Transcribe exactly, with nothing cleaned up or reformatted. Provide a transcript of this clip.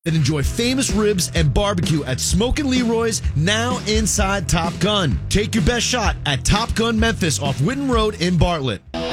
and enjoy famous ribs and barbecue at Smokin' Leroy's, now inside Top Gun. Take your best shot at Top Gun Memphis off Witten Road in Bartlett.